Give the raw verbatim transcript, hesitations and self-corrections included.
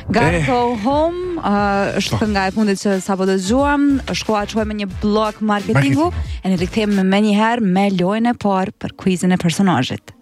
Gotta Go Home uh, është kënga e fundit që sapo dëgjuam. Shkoa çoj me një blog marketingu e ne rikthehemi më një herë me lojën e parë për quizin e personazhit.